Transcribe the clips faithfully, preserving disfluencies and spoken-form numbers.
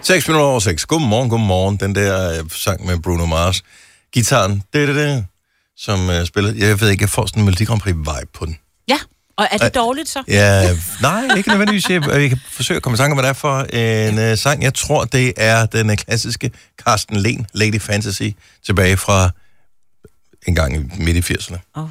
seks minutter over seks. Godmorgen, godmorgen. Den der uh, sang med Bruno Mars. Gitaren, det, det, det, som uh, spiller. Jeg ved ikke, jeg får sådan en Melodi Grand Prix-vibe på den. Ja, og er det uh, dårligt så? Ja, nej, ikke nødvendigvis. Jeg, jeg kan forsøge at komme i tanke om, hvad det er for en uh, sang. Jeg tror, det er den uh, klassiske Carsten Lehn, Lady Fantasy, tilbage fra en gang midt i firserne. Oh.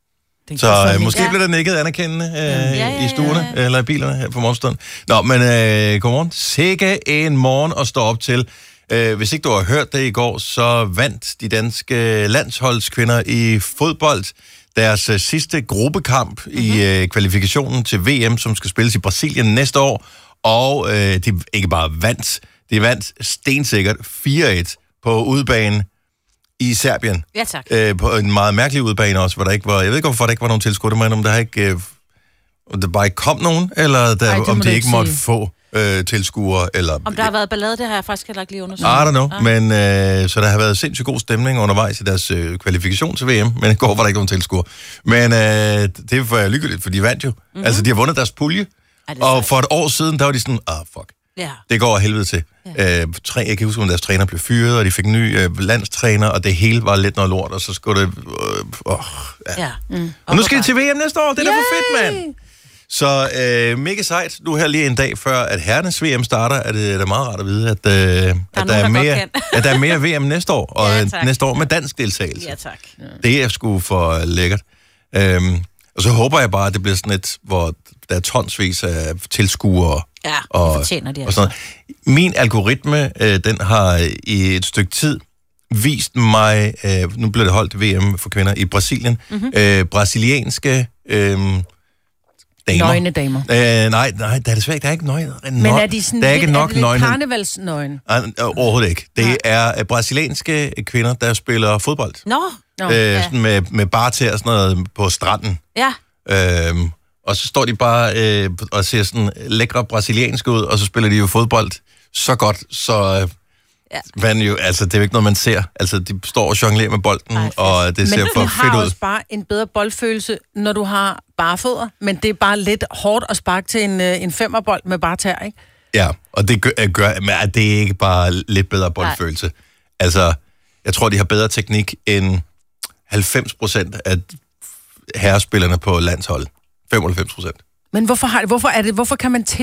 Så øh, måske ja. bliver der nikket anerkendende øh, ja, ja, ja, i stuerne, ja, ja. eller i bilerne her på morgenstunden. Nå, men øh, godmorgen. Sikke en morgen at stå op til. Øh, hvis ikke du har hørt det i går, så vandt de danske landsholdskvinder i fodbold deres øh, sidste gruppekamp mm-hmm. i øh, kvalifikationen til V M, som skal spilles i Brasilien næste år. Og øh, de ikke bare vandt, de vandt stensikkert fire et på udebane i Serbien. Ja, tak. Øh, på en meget mærkelig udebane også, hvor der ikke var, jeg ved ikke, hvorfor der ikke var nogen tilskuere, men om der ikke, øh, om der bare ikke kom nogen, eller der, Ej, om de ikke måtte sige. få øh, tilskuere, eller... Om der har været ballade, det har jeg faktisk heller ikke lige undersøgt. I don't know, ja. men øh, så der har været sindssygt god stemning undervejs i deres øh, kvalifikation til V M, men i går var der ikke nogen tilskuere. Men øh, det var lykkeligt, for de vandt jo. Mm-hmm. Altså, de har vundet deres pulje, og for et år siden, der var de sådan, ah, oh, fuck. Ja. Det går helvede til. Ja. Øh, tre, jeg kan huske, at deres træner blev fyret, og de fik en ny øh, landstræner, og det hele var lidt noget lort, og så skulle det... Øh, øh, ja. Ja. Mm. Og nu skal de til V M næste år, det er da for fedt, mand! Så øh, mega sejt. Nu her lige en dag før, at herrenes V M starter, er det, er det meget rart at vide, at, øh, der, at, der, der, er mere, at der er mere V M næste år, og ja, næste år med dansk deltagelse. Ja, tak. Ja. Det er sgu for lækkert. Øhm, og så håber jeg bare, at det bliver sådan et, hvor der er tonsvis af tilskuere. Ja, og, det fortjener de og sådan altså. Min algoritme, øh, den har i et stykke tid vist mig, øh, nu bliver det holdt V M for kvinder i Brasilien, mm-hmm. øh, brasilianske øh, damer. Nøgne damer. Øh, nej, nej, der er desværre der er ikke nøgne. Men er de sådan der er ikke nok er det karnevalsnøgne? Overhovedet ikke. Det ja. er brasilianske kvinder, der spiller fodbold. Nå. No. Øh, ja. Sådan med, med barter og sådan noget på stranden. Ja. Øhm, og så står de bare øh, og ser sådan lækre brasilianske ud, og så spiller de jo fodbold så godt, så øh, ja. man jo, altså, det er jo ikke noget, man ser. Altså, de står og jonglerer med bolden, Ej, og det ser men for fedt ud. Men du har også bare en bedre boldfølelse, når du har bare fødder, men det er bare lidt hårdt at sparke til en, en femmerbold med bare tær, ikke? Ja, og det gør, gør men det er ikke bare lidt bedre boldfølelse. Nej. Altså, jeg tror, de har bedre teknik end halvfems procent af herrespillerne på landshold. femoghalvfems procent. Men hvorfor, har, hvorfor, er det, hvorfor kan man til